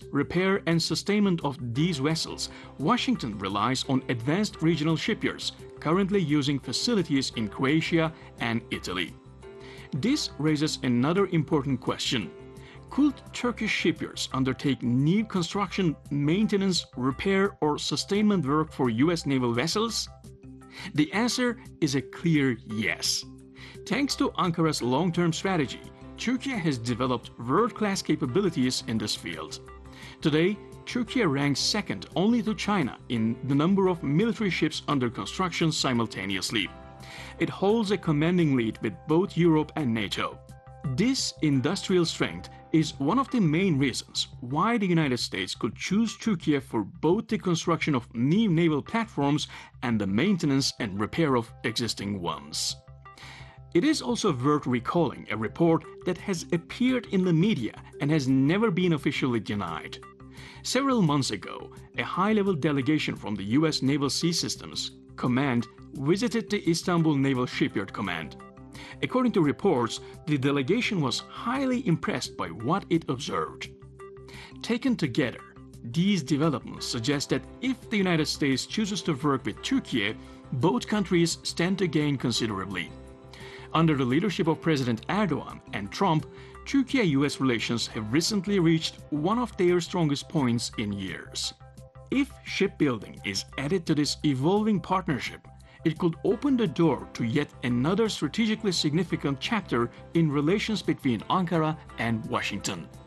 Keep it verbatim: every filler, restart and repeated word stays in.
repair and sustainment of these vessels, Washington relies on advanced regional shipyards, currently using facilities in Croatia and Italy. This raises another important question. Could Turkish shipyards undertake new construction, maintenance, repair, or sustainment work for U S naval vessels? The answer is a clear yes. Thanks to Ankara's long-term strategy, Turkey has developed world-class capabilities in this field. Today, Turkey ranks second only to China in the number of military ships under construction simultaneously. It holds a commanding lead with both Europe and NATO. This industrial strength is one of the main reasons why the United States could choose Turkey for both the construction of new naval platforms and the maintenance and repair of existing ones. It is also worth recalling a report that has appeared in the media and has never been officially denied. Several months ago, a high-level delegation from the U S Naval Sea Systems Command visited the Istanbul Naval Shipyard Command. According to reports, the delegation was highly impressed by what it observed. Taken together, these developments suggest that if the United States chooses to work with Turkey, both countries stand to gain considerably. Under the leadership of President Erdogan and Trump, Turkey-U S relations have recently reached one of their strongest points in years. If shipbuilding is added to this evolving partnership, it could open the door to yet another strategically significant chapter in relations between Ankara and Washington.